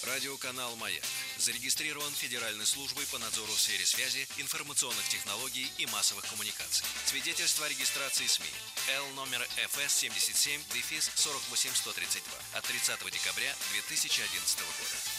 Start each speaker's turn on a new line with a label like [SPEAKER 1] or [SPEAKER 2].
[SPEAKER 1] Радиоканал «Маяк» зарегистрирован Федеральной службой по надзору в сфере связи, информационных технологий и массовых коммуникаций. Свидетельство о регистрации СМИ Л номер ФС 77-48132 от 30 декабря 2011 года.